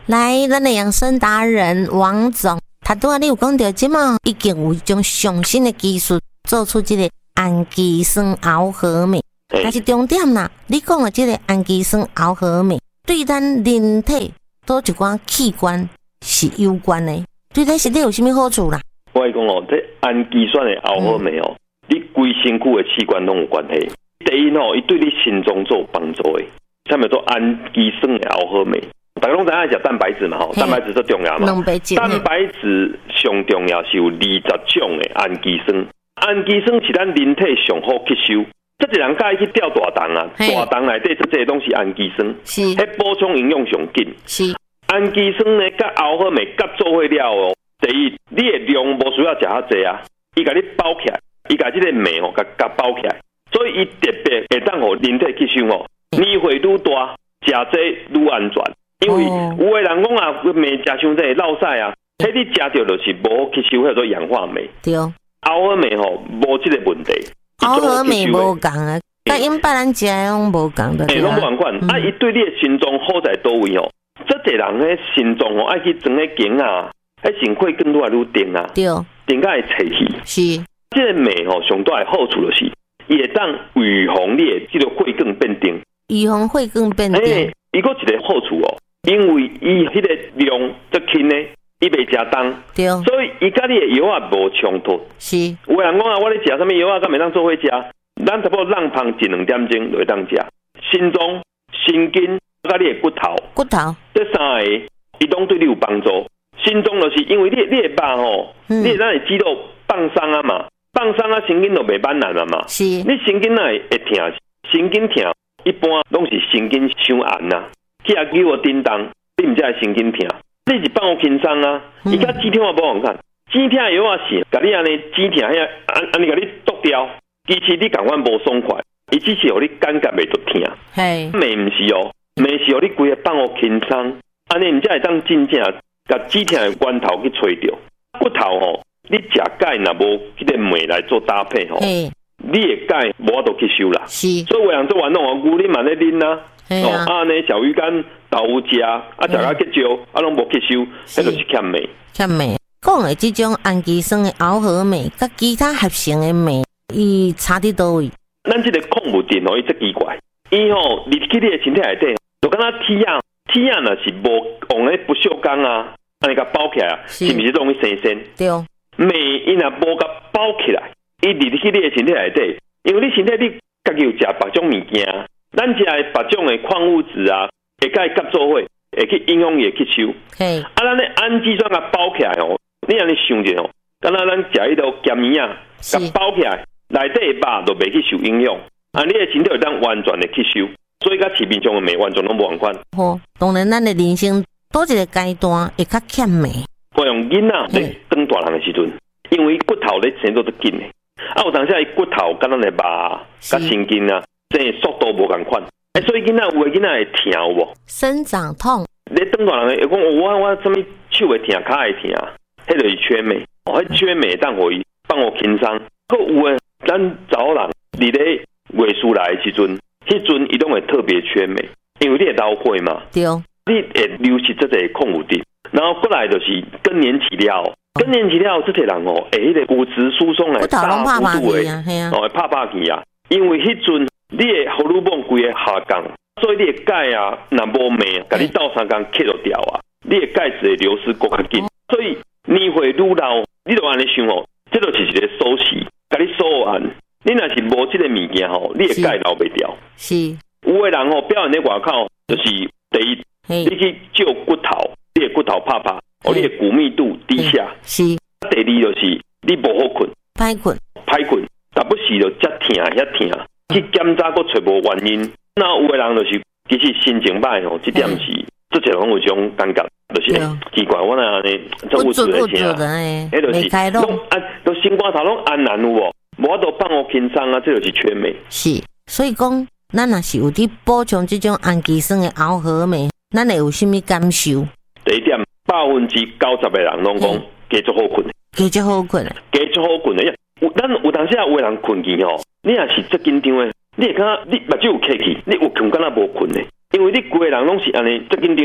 来，咱的养生达人王总，他拄仔你有讲到即嘛，已经有一种上新的技术做出这个氨基酸螯合酶，但是重点啦，你讲的这个氨基酸螯合酶对咱人体多一寡器官是有关的，对咱身体有啥物好处啦？ 我讲哦，这氨基酸的螯合酶哦，你规身躯的器官拢有关系。第一哦，伊对你心脏做帮助的，啥物做氨基酸的螯合酶。大家拢知影食蛋白质嘛吼，蛋白质最重要嘛。蛋白质上重要是有20种的氨基酸，氨基酸是咱人体上好吸收。这一人介去吊大肠啊，大肠内底这些东西氨基酸，迄补充营养上紧。是氨基酸呢，甲螯合酶甲做伙了哦。第一，你的量无需要食遐济啊，伊甲你包起来，伊甲这个酶哦，甲包起来，所以伊特别会当互人体吸收哦。年岁愈大，食这愈安全。因为有的人讲啊，酶食伤济落屎啊，迄你食着就是无好吸收，叫做氧化酶。对，螯合酶吼无这个问题。 螯合酶无共啊，甲因别人食的拢无共的。 拢无共款。啊，伊对你的心脏好在倒位哦？这一人的心脏哦，爱去装个经啊，迄心血管愈来愈定啊。对，定甲会脆去。是，这个酶吼上大的好处就是，伊会当预防你的这个血管变定。 预防血管变定。伊个一个好处哦。因为伊迄个量足轻呢，伊袂食重，对，所以伊甲你的药啊无冲突。是，有人讲啊，我咧食啥物药啊，敢袂当做伙食？咱差不多浪芳1-2点钟就会当食。心脏、神经甲你的骨头，这三个伊拢对你有帮助。心脏就是因为你的肉吼，你咱的肌肉放松啊嘛，放松啊神经就袂慢难啊嘛。是，你神经会痛，神经痛一般拢是神经伤寒呐。去啊，叫我叮当，你唔知系神经痛，你是放我轻松啊！而家止痛啊，无好看，止痛药啊是，甲你安尼止痛遐，安尼甲你剁掉，其实你感觉无爽快，伊只是互你感觉袂着痛。嘿，咪唔是哦，咪是互你规个放我轻松，安尼唔知会当真正甲止痛的源头去找着。骨头吼，你食钙若无迄个酶来做搭配吼，你的钙无法度吸收啦。是，所以有人做运动哦，牛奶嘛咧啉啦。啊，呢小鱼干、豆腐食，啊，食啊结焦，啊，拢无吸收，迄就是欠酶。 欠酶，讲的这种氨基酸的螯合酶，甲其他合成的酶，伊差伫倒位？ 咱这个矿物质哦，伊真奇怪，伊吼入去你的身体内底，就敢若铁啊，铁啊若是无往咧不锈钢啊，安尼甲包起来啊，是毋是容易生锈？对。酶伊若无甲包起来，伊入去你的身体内底，因为你身体你家己有食别种物件。咱食的别种的矿物质啊，会甲伊合作伙，会去影响伊的吸收。嘿，啊，咱的氨基酸甲包起来哦，你安尼想者哦，敢若咱食迄条咸面啊，甲包起来，内底的肉就袂去受影响，啊，你的身体会当完全的吸收，所以甲市面上的酶完全拢无共款。 好，当然咱的人生多一个阶段会较欠酶。 我用囡仔咧当大人的时阵，因为骨头咧生做得紧的，啊，有当时伊骨头敢咱的肉甲神经啊。这速度无共款，所以囡仔有的囡仔会痛有无？ 生长痛。 你当大人会讲我什么手会痛，脚会痛，迄就是缺镁。迄缺镁当互伊放我轻松。佮有诶，咱查某人伫咧月事来的时阵，迄阵伊拢会特别缺镁，因为你会老化嘛。对。你会流失这个矿物质，然后过来就是更年期了。更年期了，这些人哦，迄个骨质疏松来大幅度诶，会拍去啊，因为迄阵。你的荷尔蒙规个下降，所以你的钙啊，若无镁，甲你斗3工吸落掉啊，你的钙质的流失更较紧。所以年岁愈老，你就安尼想哦，这就是一个锁匙，甲你锁完。你若是无这个物件吼，你的钙留袂掉。是，有的人吼表现在外口，就是第一，你去照骨头，你的骨头拍拍，哦，你的骨密度低下。是。第二就是你无好困，歹困，但不是就遮痛遐痛。去检查佫找无原因，那有的人就是其实心情歹吼，这点是这种有种感觉，就是奇怪，我那呢做有事的听，迄就是拢都心肝头拢安然有无，无法度放我轻松啊，这就是缺镁。是，所以讲，咱若是有伫补充这种氨基酸的螯合酶，咱会有啥物感受？第一点，90%的人拢讲加足好困，加足好困的。咱有当时有的人困去吼，你也是足紧张的，你会感觉你目睭有起去，你有困敢若无困的，因为你规个人拢是安尼足紧张的，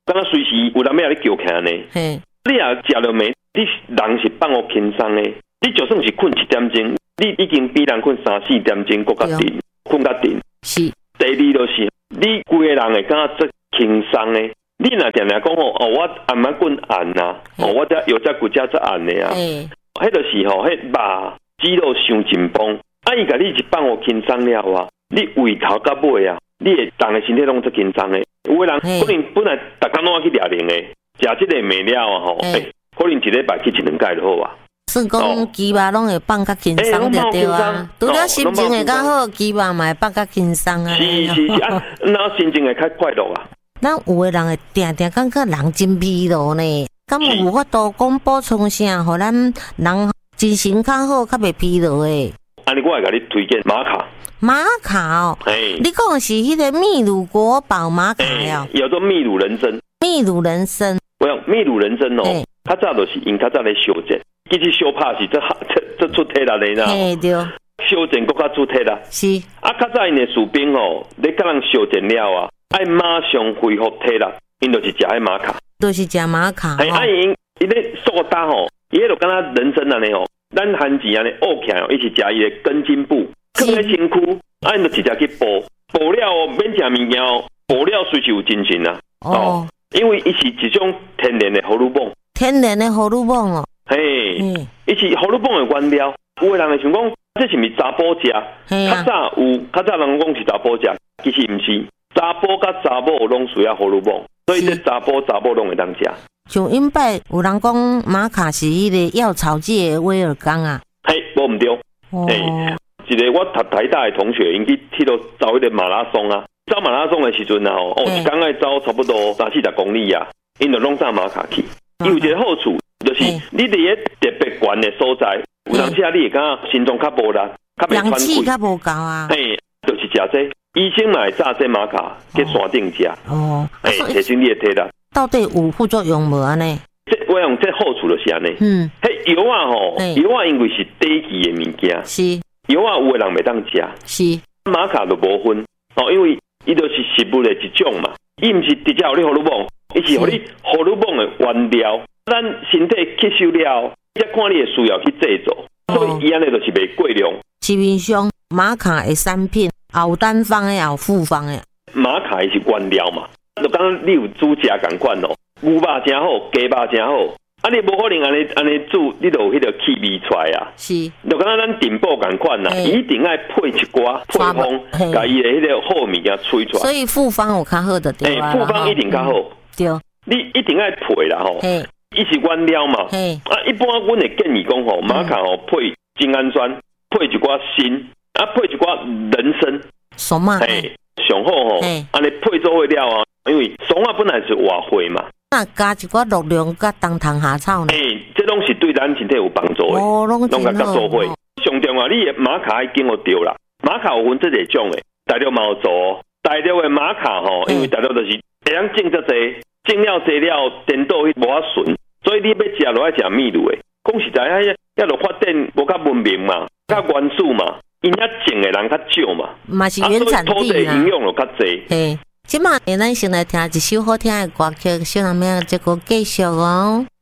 刚刚随时有人要来叫起呢。你也食了没？你人是放我轻松的，你就算是困1点钟，你已经比人困3-4点钟，更加定，困较定。 是。 第二就是你规个人会感觉最轻松的。你若定定讲我暗暝困暗呐，我这有只骨架在暗的啊。迄就是迄肉肌肉伤紧绷，伊甲你一放我轻松了啊，你胃头到尾啊，你会人的身体拢最轻松的。有个人可能本来逐工拢要去掠零的，食这个没了啊吼，可能一礼拜去1、2摆就好啊。 算讲鸡肉拢会放较轻松就对啊，除了心情会较好，鸡肉嘛会放较轻松啊。 是啊，那心情会较快乐啊。 咱有个人会定定感觉人真疲劳呢，敢有法度讲补充啥，互咱人精神较好，较袂疲劳诶。 安尼我会甲你推荐玛卡。 玛卡哦，你讲是迄个秘鲁国宝玛卡哦， 叫做秘鲁人参。 秘鲁人参， 我讲秘鲁人参哦，较早就是因较早咧修剪，其实修拍是这出体力咧啦。对。修剪更较出体啦。 是。 啊，较早因的士兵哦，你甲人修剪了啊，爱马上恢复体力，因就是食迄玛卡。 就是食玛卡。 因咧塑搭吼，伊迄就敢若人参安尼吼，咱番薯安尼沤起来哦，伊是食伊的根茎部。放在身躯，按就直接去煲，煲了哦，免食物件哦，煲了随时有精神啊。因为伊是一种天然的荷尔蒙。 天然的荷尔蒙哦。 伊是荷尔蒙的原料。有个人会想讲，这是毋是查甫食？较早人讲是查甫食，其实毋是。查甫甲查某拢需要荷尔蒙，所以这查甫拢会当食。 像因摆有人讲玛卡是迄个药草界的威尔刚啊。 无毋对。一个我读台大的同学，因去走迄个马拉松啊，走马拉松的时阵啊，一天爱走差不多30-40公里啊，因就拢上玛卡去。伊有一个好处，就是你伫个特别悬的所在，有当时啊，你会感觉心脏较无力，较袂喘气， 氧气较无够啊。 就是食这，医生嘛会炸这玛卡去山顶食。提升你的体力。 到底有副作用无安尼？ 我用这好处就是安尼。迄药啊吼，药啊因为是低级的物件。是。药啊，有个人袂当食，是玛卡就无分因为伊就是食物的一种嘛，伊毋是直接互你荷尔蒙，伊是互你荷尔蒙的原料，咱身体吸收了，再看你的需要去制作，所以伊安尼就是袂过量。 市面上玛卡的产品，也有单方的，也有复方的。 玛卡是原料嘛，就刚刚你有煮食共款哦，牛肉真好，鸡肉真好。你无可能安尼煮，你就有迄个气味出来啊！是，就敢若咱电报共款啦，一定爱配一寡配方，甲伊的迄个好物件吹出来。 所以复方有较好的对啦。 复方一定较好。对，你一定爱配啦吼。伊是原料嘛。一般阮会建议讲吼，玛卡吼配精氨酸，配一寡锌，配一寡人参。 松嘛。 上好吼，安尼配做伙了啊，因为松啊本来是活血嘛。 那加一寡鹿茸甲冬虫夏草呢？ 这拢是对咱身体有帮助的，拢甲做伙。上重要，你的玛卡要经过对啦。玛卡有分这几种的，大陆嘛有做，大陆的玛卡吼，因为大陆就是会晓种遮济，种了济了，颠倒去无法顺，所以你要食就爱食秘鲁的。讲实在，遐就发展无较文明嘛，较原始嘛，因遐种的人较少嘛， 嘛是原产地啦， 土地营养就较济。 即马咱先来听一首好听的歌曲，小人们这个继续哦。